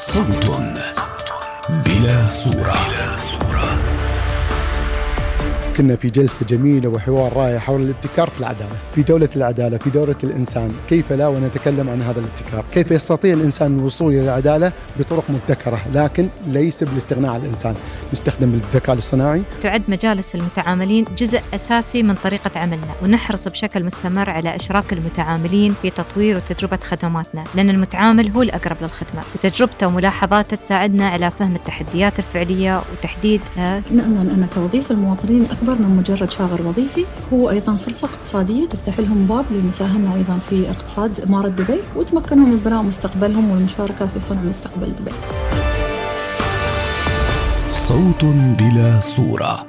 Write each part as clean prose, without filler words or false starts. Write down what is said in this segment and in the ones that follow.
صوت بلا صورة. كنا في جلسة جميلة وحوار رائع حول الابتكار في العدالة، في دولة العدالة، في دولة الإنسان. كيف لا ونتكلم عن هذا الابتكار؟ كيف يستطيع الإنسان الوصول إلى العدالة بطرق مبتكرة، لكن ليس بالاستغناء عن الإنسان. نستخدم الذكاء الاصطناعي. تعد مجالس المتعاملين جزء أساسي من طريقة عملنا، ونحرص بشكل مستمر على إشراك المتعاملين في تطوير وتجربة خدماتنا، لأن المتعامل هو الأقرب للخدمة، وتجربته وملاحظاته تساعدنا على فهم التحديات الفعلية وتحديدها. نأمل أن توظيف المواطنين أكبر من مجرد شاغر وظيفي، هو أيضا فرصة اقتصادية تفتح لهم باب للمساهمة أيضا في اقتصاد إمارة دبي، وتمكنهم من بناء مستقبلهم والمشاركة في صنع مستقبل دبي. صوت بلا صورة.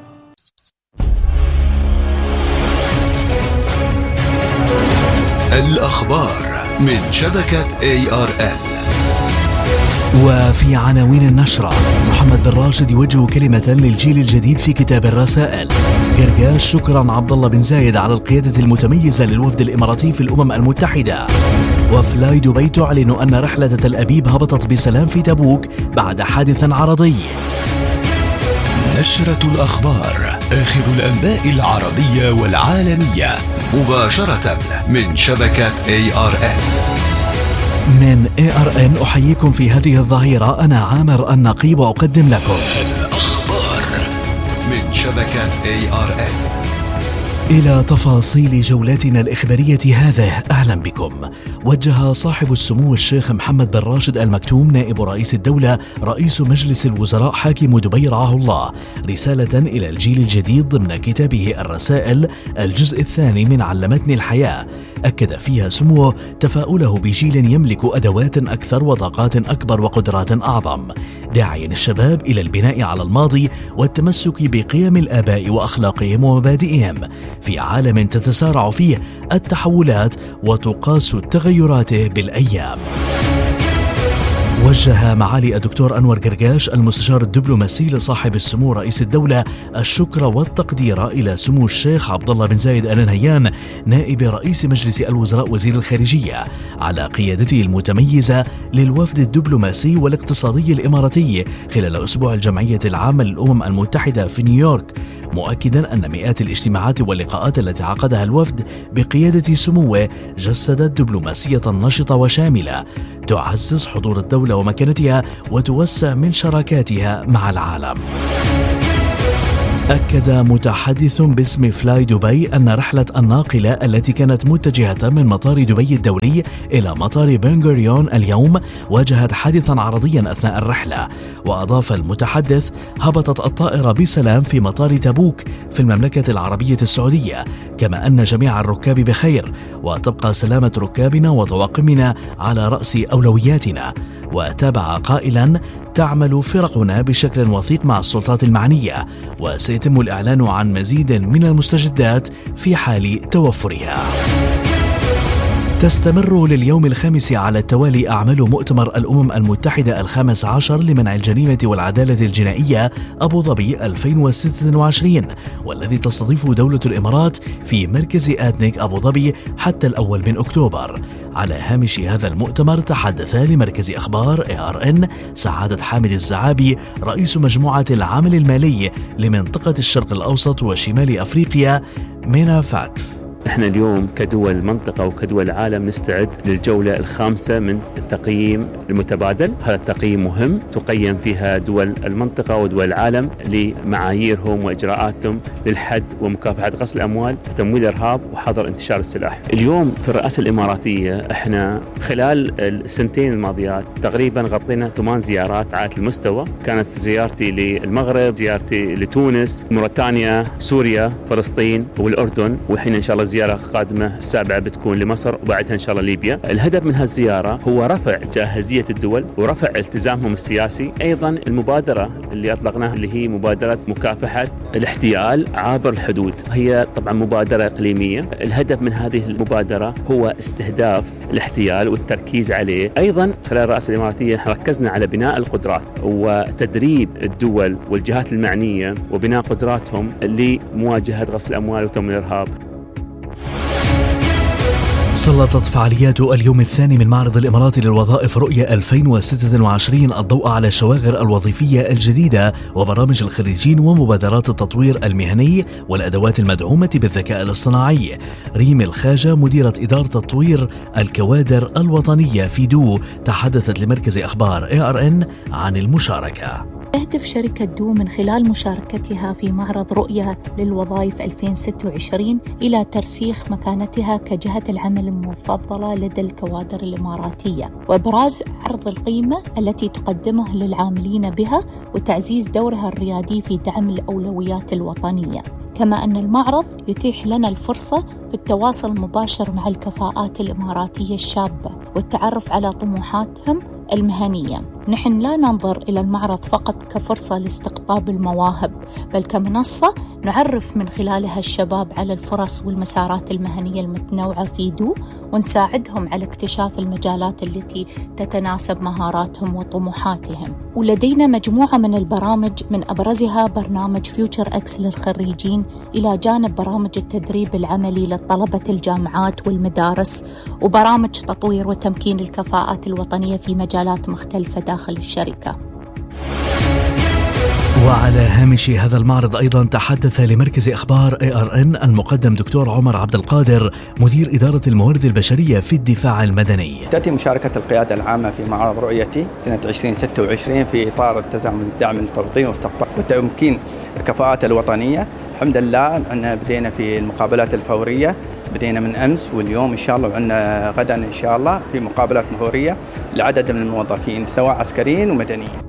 الأخبار من شبكة ARN. وفي عناوين النشرة: محمد بن راشد يوجه كلمة للجيل الجديد في كتاب الرسائل. قرقاش شكرا عبد الله بن زايد على القيادة المتميزة للوفد الإماراتي في الأمم المتحدة. وفلاي دبي تعلن أن رحلة تل أبيب هبطت بسلام في تبوك بعد حادث عرضي. نشرة الأخبار، آخر الأنباء العربية والعالمية مباشرة من شبكة ARN. من ARN أحييكم في هذه الظهيرة، أنا عامر النقيب وأقدم لكم الأخبار من شبكة ARN. إلى تفاصيل جولتنا الإخبارية هذه، أهلا بكم. وجه صاحب السمو الشيخ محمد بن راشد المكتوم نائب رئيس الدولة رئيس مجلس الوزراء حاكم دبي رعاه الله رسالة إلى الجيل الجديد ضمن كتابه الرسائل الجزء الثاني من علمتني الحياة. أكد فيها سموه تفاؤله بجيل يملك أدوات أكثر وطاقات أكبر وقدرات أعظم، داعيا الشباب إلى البناء على الماضي والتمسك بقيم الآباء وأخلاقهم ومبادئهم في عالم تتسارع فيه التحولات وتقاس التغيرات بالأيام. وجه معالي الدكتور أنور قرقاش المستشار الدبلوماسي لصاحب السمو رئيس الدولة الشكر والتقدير إلى سمو الشيخ عبد الله بن زايد آل نهيان نائب رئيس مجلس الوزراء وزير الخارجية على قيادته المتميزة للوفد الدبلوماسي والاقتصادي الإماراتي خلال أسبوع الجمعية العامة للأمم المتحدة في نيويورك، مؤكدا أن مئات الاجتماعات واللقاءات التي عقدها الوفد بقيادة سموه جسدت دبلوماسية نشطة وشاملة تعزز حضور الدولة ومكانتها وتوسع من شراكاتها مع العالم. أكد متحدث باسم فلاي دبي أن رحلة الناقلة التي كانت متجهة من مطار دبي الدولي إلى مطار بن غوريون اليوم واجهت حادثا عرضيا أثناء الرحلة. وأضاف المتحدث: هبطت الطائرة بسلام في مطار تبوك في المملكة العربية السعودية، كما أن جميع الركاب بخير، وتبقى سلامة ركابنا وطواقمنا على رأس أولوياتنا. وتابع قائلا: تعمل فرقنا بشكل وثيق مع السلطات المعنية، وسيتم الإعلان عن مزيد من المستجدات في حال توفرها. تستمر لليوم الخامس على التوالي أعمال مؤتمر الأمم المتحدة 15 لمنع الجريمة والعدالة الجنائية أبو ظبي 2026، والذي تستضيفه دولة الإمارات في مركز آتنيك أبو ظبي حتى 1 من أكتوبر. على هامش هذا المؤتمر تحدث لمركز أخبار ARN سعادة حامد الزعابي رئيس مجموعة العمل المالي لمنطقة الشرق الأوسط وشمال أفريقيا مينافات. احنا اليوم كدول المنطقة وكدول العالم نستعد للجولة الخامسة من التقييم المتبادل. هذا التقييم مهم، تقيم فيها دول المنطقة ودول العالم لمعاييرهم وإجراءاتهم للحد ومكافحة غسل الأموال وتمويل الإرهاب وحظر انتشار السلاح. اليوم في الرئاسة الإماراتية احنا خلال السنتين الماضيات تقريبا غطينا 8 زيارات على المستوى. كانت زيارتي للمغرب، زيارتي لتونس، موريتانيا، سوريا، فلسطين والأردن، وحين إن شاء الله زيارة قادمة السابعة بتكون لمصر وبعدها إن شاء الله ليبيا. الهدف من هالزيارة هو رفع جاهزية الدول ورفع التزامهم السياسي. أيضا المبادرة اللي أطلقناها اللي هي مبادرة مكافحة الاحتيال عابر الحدود، هي طبعا مبادرة إقليمية. الهدف من هذه المبادرة هو استهداف الاحتيال والتركيز عليه. أيضا خلال الرئاسة الإماراتية ركزنا على بناء القدرات وتدريب الدول والجهات المعنية وبناء قدراتهم لمواجهة غسل الأموال وتمويل الإرهاب. سلطت فعاليات اليوم الثاني من معرض الإمارات للوظائف رؤية 2026 الضوء على الشواغر الوظيفية الجديدة وبرامج الخريجين ومبادرات التطوير المهني والأدوات المدعومة بالذكاء الاصطناعي. ريم الخاجة مديرة إدارة تطوير الكوادر الوطنية في دو تحدثت لمركز أخبار ARN عن المشاركة. تهدف شركة دو من خلال مشاركتها في معرض رؤية للوظائف 2026 إلى ترسيخ مكانتها كجهة العمل المفضلة لدى الكوادر الإماراتية وإبراز عرض القيمة التي تقدمه للعاملين بها وتعزيز دورها الريادي في دعم الأولويات الوطنية. كما أن المعرض يتيح لنا الفرصة بالتواصل المباشر مع الكفاءات الإماراتية الشابة والتعرف على طموحاتهم المهنية. نحن لا ننظر إلى المعرض فقط كفرصة لاستقطاب المواهب، بل كمنصة نعرف من خلالها الشباب على الفرص والمسارات المهنية المتنوعة في دو ونساعدهم على اكتشاف المجالات التي تتناسب مهاراتهم وطموحاتهم. ولدينا مجموعة من البرامج من أبرزها برنامج فيوتشر إكس للخريجين إلى جانب برامج التدريب العملي لطلبة الجامعات والمدارس وبرامج تطوير وتمكين الكفاءات الوطنية في مجالات مختلفة داخل الشركة. وعلى هامش هذا المعرض أيضا تحدث لمركز أخبار ARN المقدم دكتور عمر عبد القادر مدير إدارة الموارد البشرية في الدفاع المدني. تأتي مشاركة القيادة العامة في معرض رؤيتي سنة 2026 في إطار التزامن دعم التوطين واستقطاب وتمكين الكفاءات الوطنية. الحمد لله أن بدينا في المقابلات الفورية، بدينا من أمس واليوم إن شاء الله وعندنا غدا إن شاء الله في مقابلات فورية لعدد من الموظفين سواء عسكريين ومدنيين.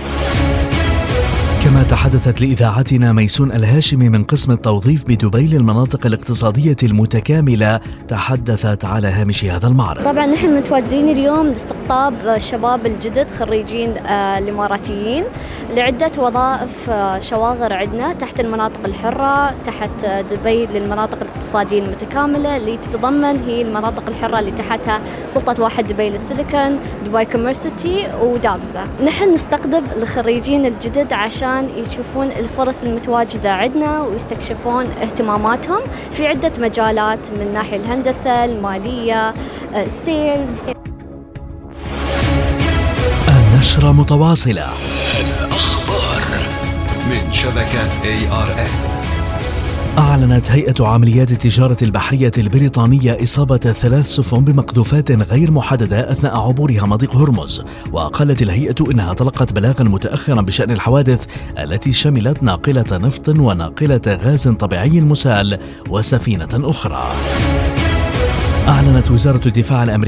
كما تحدثت لإذاعتنا ميسون الهاشمي من قسم التوظيف بدبي للمناطق الاقتصادية المتكاملة تحدثت على هامش هذا المعرض. طبعا نحن متواجدين اليوم لاستقطاب الشباب الجدد خريجين الإماراتيين لعدة وظائف شواغر عندنا تحت المناطق الحرة، تحت دبي للمناطق الاقتصادية المتكاملة اللي تتضمن هي المناطق الحرة اللي تحتها سلطة واحد دبي للسيليكون، دبي كوميرسيتي ودافزا. نحن نستقطب الخريجين الجدد عشان يشوفون الفرص المتواجدة عندنا ويستكشفون اهتماماتهم في عدة مجالات من ناحية الهندسة، المالية، السيلز. النشرة متواصلة. الأخبار من شبكة ARN. أعلنت هيئة عمليات التجارة البحرية البريطانية إصابة 3 سفن بمقذوفات غير محددة أثناء عبورها مضيق هرمز. وقالت الهيئة إنها تلقت بلاغا متأخرا بشأن الحوادث التي شملت ناقلة نفط وناقلة غاز طبيعي مسال وسفينة أخرى. أعلنت وزارة الدفاع الأمريكية